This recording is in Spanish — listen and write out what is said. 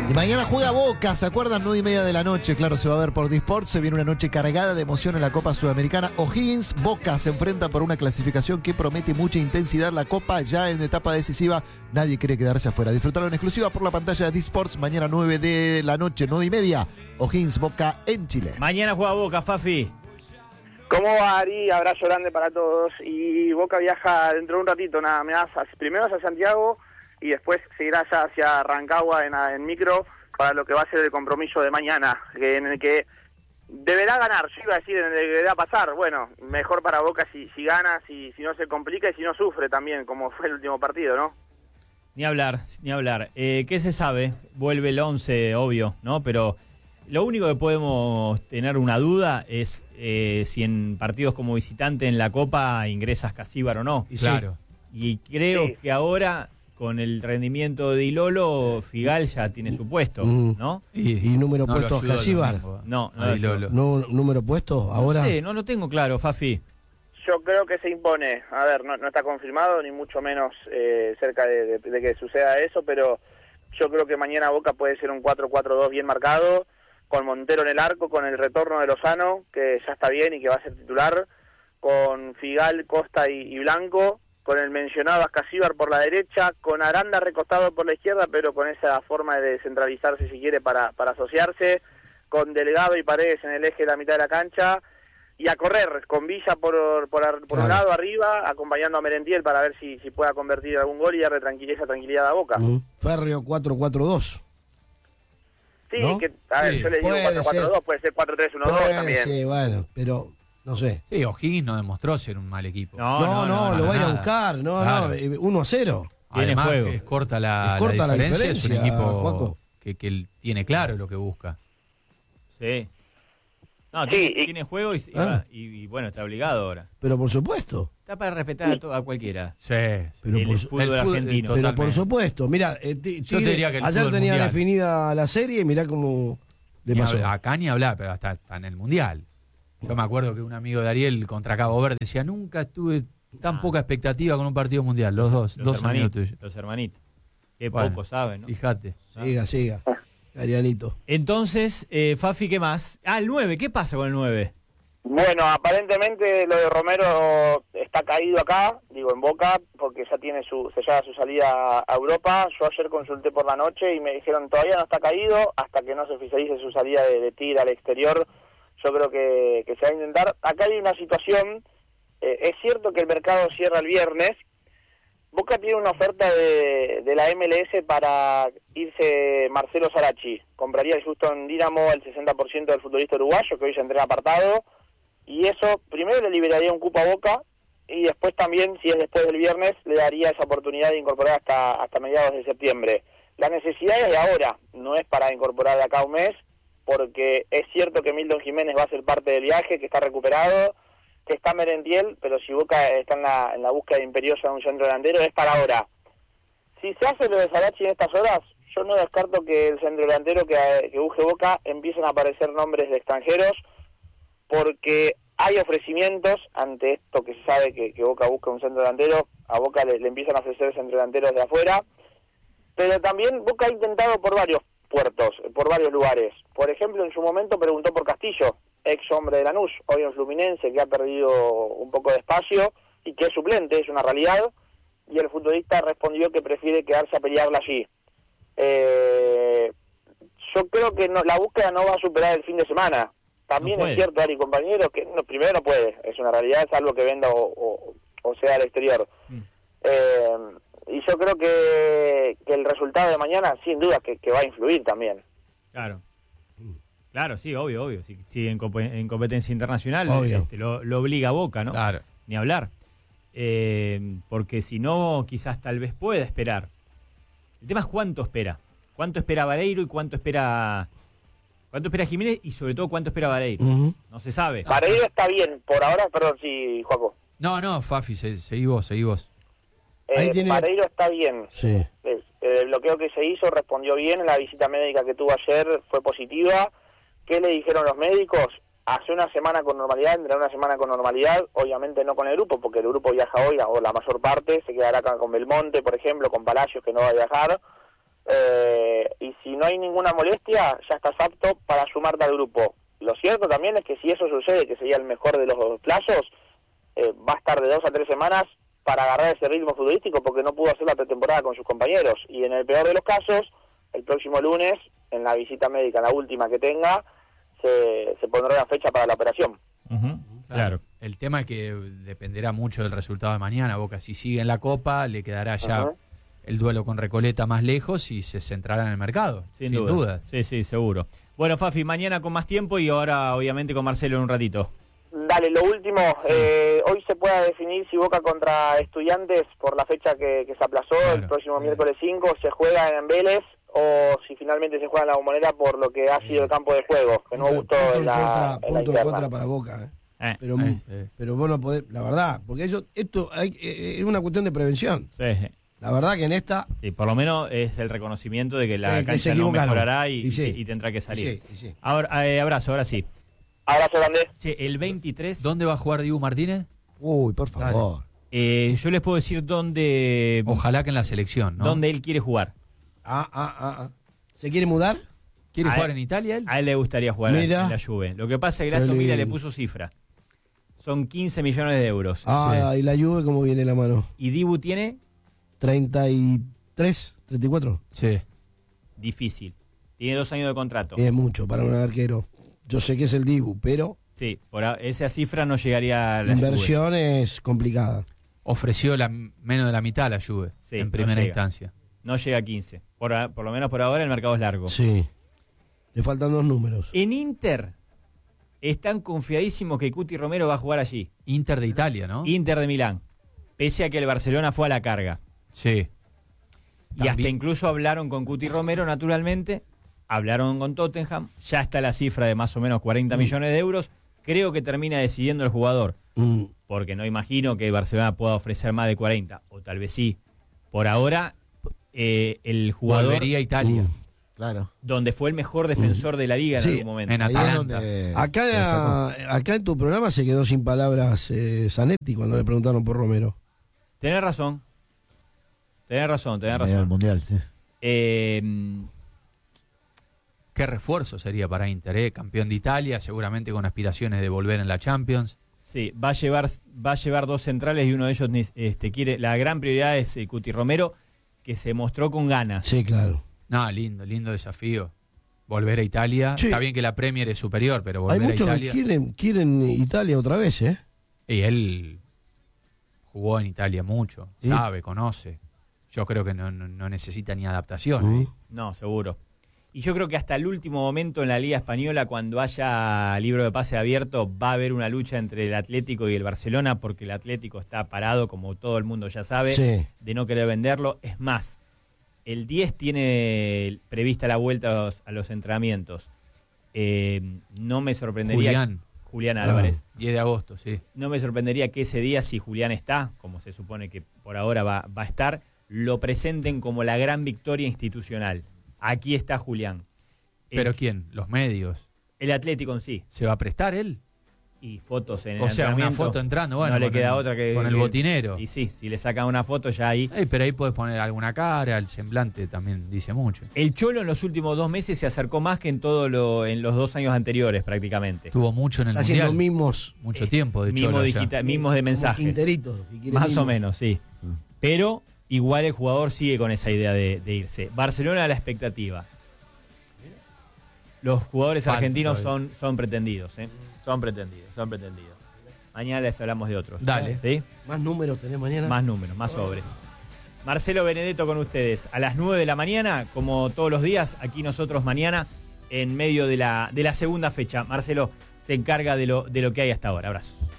Y mañana juega Boca, ¿se acuerdan? 9:30 de la noche, claro, se va a ver por Disport. Se viene una noche cargada de emoción en la Copa Sudamericana. O'Higgins, Boca se enfrenta por una clasificación que promete mucha intensidad. La Copa ya en etapa decisiva, nadie quiere quedarse afuera. Disfrutarlo en exclusiva por la pantalla de Disports. Mañana 9 de la noche, 9:30. O'Higgins, Boca en Chile. Mañana juega Boca, Fafi. ¿Cómo va, Ari? Abrazo grande para todos. Y Boca viaja dentro de un ratito, nada más. Primero hacia Santiago y después seguirá ya hacia Rancagua en micro para lo que va a ser el compromiso de mañana, en el que deberá ganar. Yo iba a decir en el que deberá pasar. Bueno, mejor para Boca si gana, si no se complica y si no sufre también, como fue el último partido, ¿no? Ni hablar, ni hablar. ¿Qué se sabe? Vuelve el 11, obvio, ¿no? Pero lo único que podemos tener una duda es si en partidos como visitante en la Copa ingresas Casíbar o no. Y claro. Y creo que ahora, con el rendimiento de Dilolo, Figal ya tiene su puesto, ¿no? ¿Y número no puesto a Casíbar? No, Dilolo. ¿Número puesto ahora? No sé, no lo tengo claro, Fafi. Yo creo que se impone. A ver, no está confirmado, ni mucho menos cerca de que suceda eso, pero yo creo que mañana Boca puede ser un 4-4-2 bien marcado, con Montero en el arco, con el retorno de Lozano, que ya está bien y que va a ser titular, con Figal, Costa y Blanco, con el mencionado Ascasíbar por la derecha, con Aranda recostado por la izquierda, pero con esa forma de descentralizarse si quiere para asociarse, con Delgado y Paredes en el eje de la mitad de la cancha, y a correr, con Villa por un lado arriba, acompañando a Merentiel para ver si pueda convertir algún gol y darle tranquilidad a Boca. Férreo 4-4-2. Sí, ¿no? que a ver, yo le digo 4-4-2, puede ser 4-3-1-2 también. Sí, bueno, pero no sé. Sí, O'Higgins no demostró ser un mal equipo. No, lo va a ir a buscar. No, claro. 1-0. Además, juego. es corta la diferencia. Es un equipo Juaco, que tiene claro lo que busca. Sí. No, Sí, tiene juego y bueno, está obligado ahora. Pero por supuesto. Está para respetar a cualquiera. Sí, Pero el fútbol argentino. Pero por supuesto. Mira, Tigre, yo te diría que el ayer fútbol tenía mundial. definida la serie y mirá cómo le pasó. Acá ni hablar, pero hasta en el Mundial. Yo me acuerdo que un amigo de Ariel contra Cabo Verde decía, nunca tuve tan poca expectativa con un partido mundial. Los dos amigos tuyos. Los hermanitos. Qué Bueno, poco saben, ¿no? Fíjate. Siga. Arianito. Entonces, Fafi, ¿qué más? El 9, ¿qué pasa con el 9? Bueno, aparentemente lo de Romero está caído acá, digo en Boca, porque ya tiene sellada su salida a Europa. Yo ayer consulté por la noche y me dijeron todavía no está caído hasta que no se oficialice su salida de Tigre al exterior. Yo creo que se va a intentar. Acá hay una situación, es cierto que el mercado cierra el viernes. Boca tiene una oferta de la MLS para irse Marcelo Sarachi. Compraría el Houston Dynamo el 60% del futbolista uruguayo, que hoy se entrena apartado. Y eso, primero le liberaría un cupo a Boca, y después también, si es después del viernes, le daría esa oportunidad de incorporar hasta mediados de septiembre. La necesidad es de ahora, no es para incorporar de acá a un mes, porque es cierto que Milton Jiménez va a ser parte del viaje, que está recuperado, que está Merentiel, pero si Boca está en la búsqueda imperiosa de un centro delantero, es para ahora. Si se hace lo de Sarachi en estas horas, yo no descarto que el centro delantero que busque Boca empiecen a aparecer nombres de extranjeros, porque hay ofrecimientos ante esto que se sabe que Boca busca un centro delantero. A Boca le empiezan a ofrecer centro delanteros de afuera, pero también Boca ha intentado por varios puertos, por varios lugares. Por ejemplo, en su momento preguntó por Castillo, ex hombre de Lanús, hoy en Fluminense, que ha perdido un poco de espacio y que es suplente, es una realidad, y el futbolista respondió que prefiere quedarse a pelearla allí. Yo creo que la búsqueda no va a superar el fin de semana. También es cierto, Ari, compañero, que primero no puede, es una realidad, es algo que venda o sea al exterior. Y yo creo que el resultado de mañana, sin duda, que va a influir también. Claro, sí, obvio. Si en competencia internacional lo obliga a Boca, ¿no? Claro. Ni hablar. Porque si no, quizás tal vez pueda esperar. El tema es cuánto espera. ¿Cuánto espera Vareiro y cuánto espera Jiménez y sobre todo cuánto espera Vareiro? No se sabe. Vareiro está bien, por ahora, perdón, sí, Joaco. No, Fafi, seguí vos. Vareiro está bien. Sí. El bloqueo que se hizo respondió bien, la visita médica que tuvo ayer fue positiva. ¿Qué le dijeron los médicos? Hace una semana con normalidad, entre una semana con normalidad, obviamente no con el grupo, porque el grupo viaja hoy, o la mayor parte, se quedará acá con Belmonte, por ejemplo, con Palacios, que no va a viajar. y si no hay ninguna molestia, ya estás apto para sumarte al grupo. Lo cierto también es que si eso sucede, que sería el mejor de los plazos, va a estar de 2 a 3 semanas para agarrar ese ritmo futbolístico porque no pudo hacer la pretemporada con sus compañeros. Y en el peor de los casos, el próximo lunes, en la visita médica, la última que tenga, se pondrá una fecha para la operación. Claro. El tema es que dependerá mucho del resultado de mañana. Boca, si sigue en la Copa, le quedará ya el duelo con Recoleta más lejos y se centrará en el mercado. Sin duda. Sí, seguro. Bueno, Fafi, mañana con más tiempo y ahora obviamente con Marcelo en un ratito. Dale, lo último, hoy se pueda definir si Boca contra Estudiantes por la fecha que se aplazó, el próximo miércoles 5, se juega en Vélez o si finalmente se juega en la Bombonera por lo que ha sido el campo de juego, que no gustó en la punto interna. en contra para Boca, pero vos no podés, la verdad, porque esto es una cuestión de prevención. Sí. La verdad que en esta... Sí, por lo menos es el reconocimiento de que la cancha no mejorará y tendrá que salir. Sí. Ahora, abrazo, ahora sí. Abrazo grande. Che, el 23... ¿Dónde va a jugar Dibu Martínez? Uy, por favor. Yo les puedo decir dónde... Ojalá que en la selección, ¿no? Dónde él quiere jugar. ¿Se quiere mudar? ¿Quiere jugar en Italia él? A él le gustaría jugar en la Juve. Lo que pasa es que Aston Villa le puso cifra. Son 15 millones de euros. Y la Juve, ¿cómo viene la mano? ¿Y Dibu tiene? 33, 34. Sí. Difícil. Tiene 2 años de contrato. Es mucho para un arquero. Yo sé que es el Dibu, pero... Sí, por esa cifra no llegaría a la inversión Juve. Es complicada. Ofreció menos de la mitad a la Juve en primera instancia. No llega a 15. Por lo menos por ahora el mercado es largo. Sí. Le faltan 2 números. En Inter están confiadísimos que Cuti Romero va a jugar allí. Inter de Italia, ¿no? Inter de Milán. Pese a que el Barcelona fue a la carga. Sí. Y hasta incluso hablaron con Cuti Romero, naturalmente. Hablaron con Tottenham. Ya está la cifra de más o menos 40 millones de euros. Creo que termina decidiendo el jugador. Porque no imagino que Barcelona pueda ofrecer más de 40. O tal vez sí. Por ahora, el jugador... Volvería a Italia. Claro. Donde fue el mejor defensor de la liga en algún momento. En Atalanta. Acá en tu programa se quedó sin palabras Zanetti cuando le preguntaron por Romero. Tenés razón. El Mundial, sí. Qué refuerzo sería para Inter, campeón de Italia, seguramente con aspiraciones de volver en la Champions. Sí, va a llevar 2 centrales y uno de ellos quiere. La gran prioridad es Cuti Romero, que se mostró con ganas. Sí, claro. No, lindo desafío. Volver a Italia. Sí. Está bien que la Premier es superior, pero volver a Italia. Hay muchos que quieren Italia otra vez, ¿eh? Y él jugó en Italia mucho, sabe, conoce. Yo creo que no necesita ni adaptación. No, seguro. Y yo creo que hasta el último momento en la Liga Española, cuando haya libro de pase abierto, va a haber una lucha entre el Atlético y el Barcelona, porque el Atlético está parado, como todo el mundo ya sabe, de no querer venderlo. Es más, el 10 tiene prevista la vuelta a los entrenamientos. No me sorprendería... Julián Álvarez. 10 de agosto, sí. No me sorprendería que ese día, si Julián está, como se supone que por ahora va a estar, lo presenten como la gran victoria institucional. Aquí está Julián. ¿Pero quién? ¿Los medios? El Atlético en sí. ¿Se va a prestar él? Y fotos en el entrenamiento. Una foto entrando, bueno. No le queda otra que... Con el botinero. Y sí, si le sacan una foto ya ahí... Pero ahí puedes poner alguna cara, el semblante también dice mucho. El Cholo en los últimos 2 meses se acercó más que en en los 2 años anteriores prácticamente. Tuvo mucho en el Mundial. Haciendo mimos. Mucho tiempo de Cholo. Mimos de mensaje. Quinteritos. Más o menos, sí. Pero igual el jugador sigue con esa idea de irse. Barcelona a la expectativa. Los jugadores argentinos son pretendidos, ¿eh? Son pretendidos. Mañana les hablamos de otros. Dale. ¿Sí? ¿Más números tenés mañana? Más números, más sobres. Marcelo Benedetto con ustedes. A las 9 de la mañana, como todos los días, aquí nosotros mañana, en medio de la segunda fecha. Marcelo se encarga de lo que hay hasta ahora. Abrazos.